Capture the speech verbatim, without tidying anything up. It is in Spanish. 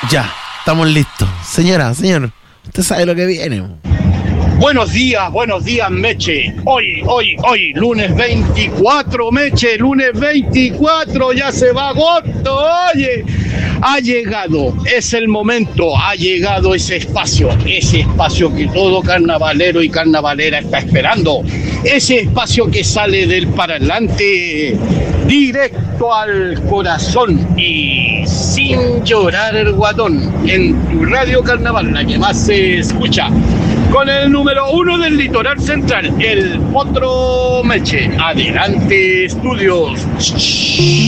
Ya, estamos listos. Señora, señor, usted sabe lo que viene. Buenos días, buenos días, Meche. Hoy, hoy, hoy, lunes veinticuatro, Meche, lunes veinticuatro, ya se va agosto, oye. Ha llegado, es el momento, ha llegado ese espacio, ese espacio que todo carnavalero y carnavalera está esperando. Ese espacio que sale del parlante directo al corazón y sin llorar el guatón en tu radio carnaval, la que más se escucha. Con el número uno del litoral central, el Potro Meche. Adelante, estudios.